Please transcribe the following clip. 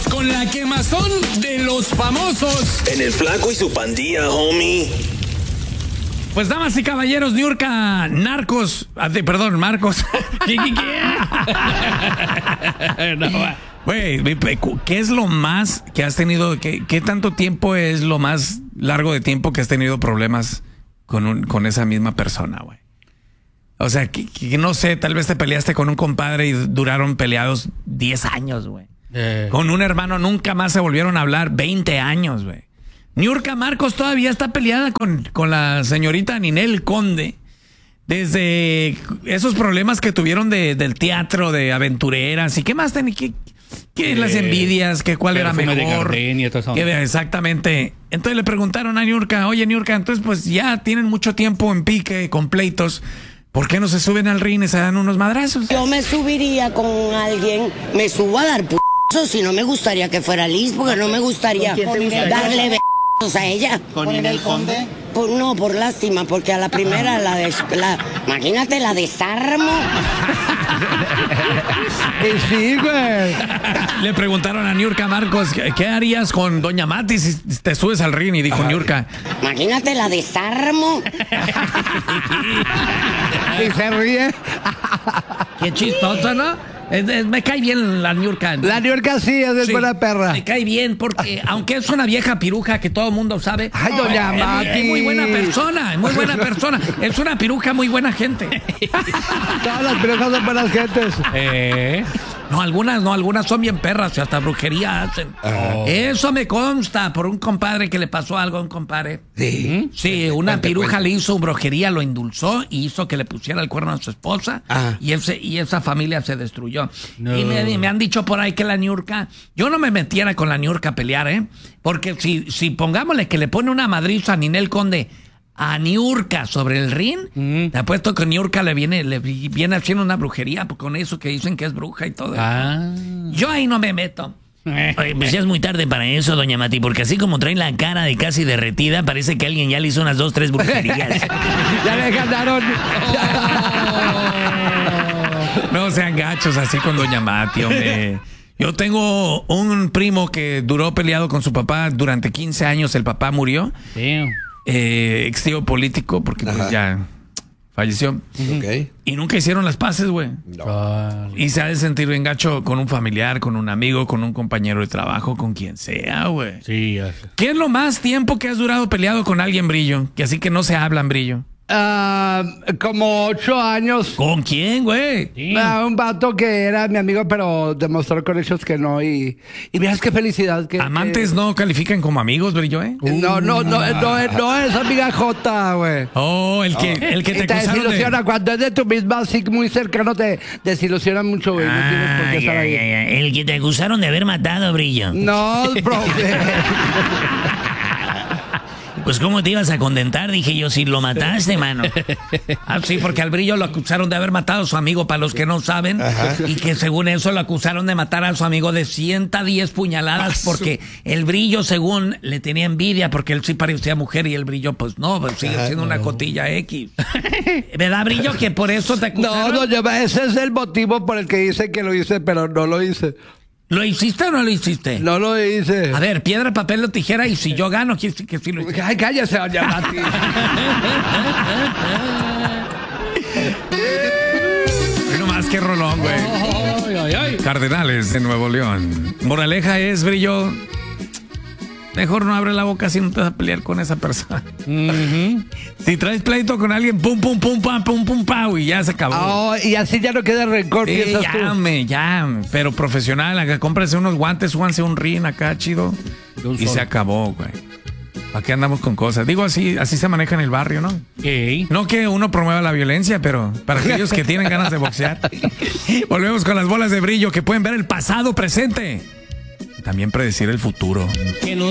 con la quemazón de los famosos. En el Flaco y su pandilla, homie. Pues damas y caballeros, Niurka, Marcos. Güey, ¿qué es lo más que has tenido? ¿Qué tanto tiempo es lo más largo de tiempo que has tenido problemas con esa misma persona, güey? O sea, que no sé, tal vez te peleaste con un compadre y duraron peleados 10 años, güey. Con un hermano nunca más se volvieron a hablar 20 años, güey. Niurka Marcos todavía está peleada con la señorita Ninel Conde. Desde esos problemas que tuvieron del teatro, de aventureras. ¿Y qué más tenía? ¿Qué las envidias? ¿Cuál era mejor? Exactamente. Entonces le preguntaron a Niurka, oye Niurka, entonces pues ya tienen mucho tiempo en pique, con pleitos. ¿Por qué no se suben al ring y se dan unos madrazos? Yo me subiría con alguien, me subo a dar p***os y no me gustaría que fuera Liz, porque no me gustaría darle b***os a ella. ¿Con Ninel Conde? No, por lástima, porque a la primera imagínate, la desarmo. Y sí, güey. Le preguntaron a Niurka Marcos, ¿qué harías con Doña Mati si te subes al ring? Y dijo Niurka, imagínate, la desarmo. Y se ríe. Qué chistoso, ¿no? Me cae bien la Niurka. La Niurka sí, es buena perra. Me cae bien porque, aunque es una vieja piruja que todo el mundo sabe. Ay, Doña Mati. Es muy buena persona, muy buena persona. Es una piruja muy buena gente. Todas las pirujas son buenas gentes. No, algunas son bien perras y hasta brujería hacen. Eso me consta por un compadre que le pasó algo a un compadre. ¿Sí? Sí, una piruja le hizo brujería, lo endulzó y hizo que le pusiera el cuerno a su esposa y esa familia se destruyó. No. Y me han dicho por ahí que la Niurka, yo no me metiera con la Niurka a pelear, porque si pongámosle que le pone una madriza a Ninel Conde a Niurka sobre el ring, te apuesto que Niurka le viene haciendo una brujería con eso que dicen que es bruja y todo. Yo ahí no me meto. Oye, pues ya es muy tarde para eso, doña Mati, porque así como trae la cara de casi derretida, parece que alguien ya le hizo unas 2, 3 brujerías. Ya le ganaron. No sean gachos así con doña Mati, hombre. Yo tengo un primo que duró peleado con su papá durante 15 años. El papá murió. Ex tío político, porque pues ya falleció. Y nunca hicieron las paces, güey. No. Y se ha de sentir bien gacho con un familiar, con un amigo, con un compañero de trabajo, con quien sea, güey. Sí, ya sé. ¿Qué es lo más tiempo que has durado peleado con alguien, Brillo? Que así que no se hablan, Brillo. Como 8 años. ¿Con quién, güey? Un vato que era mi amigo, pero demostró con hechos que no. Y miras qué felicidad. Amantes no califican como amigos, Brillo, ¿eh? No es amiga J, güey. Oh, el que te acusaron desilusiona. Cuando es de tu misma, así muy cercano, te desilusiona mucho, güey. No tienes por qué estar ahí. El que te acusaron de haber matado, Brillo. No, profe. Pues cómo te ibas a contentar, dije yo, si lo mataste, mano. Sí, porque al Brillo lo acusaron de haber matado a su amigo, para los que no saben. Y que según eso lo acusaron de matar a su amigo de 110 puñaladas, porque el Brillo, según, le tenía envidia, porque él sí parecía mujer y el Brillo, pues no, pues sigue siendo una cotilla X. ¿Verdad, Brillo, que por eso te acusaron? No, ese es el motivo por el que dice que lo hice, pero no lo hice. ¿Lo hiciste o no lo hiciste? No lo hice. A ver, piedra, papel o tijera, y si yo gano, quiere decir que sí lo hiciste. Ay, cállese, doña Mati. No más que rolón, güey. Cardenales de Nuevo León. Moraleja es, Brillo, mejor no abre la boca si no te vas a pelear con esa persona. Si traes pleito con alguien, pum, pum, pum, pam, pum, pum, pam, y ya se acabó. Y así ya no queda rencor. Ya, pero profesional, acá cómprese unos guantes, súbanse un ring acá, chido. Y se acabó, güey. ¿Para qué andamos con cosas? Digo, así se maneja en el barrio, ¿no? No que uno promueva la violencia, pero para aquellos que tienen ganas de boxear. Volvemos con las bolas de Brillo que pueden ver el pasado, presente. También predecir el futuro. Que no